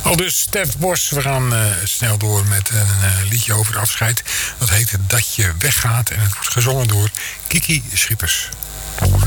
Al dus Stef Bos, we gaan snel door met een liedje over afscheid. Dat heet Dat je weggaat en het wordt gezongen door Kiki Schippers.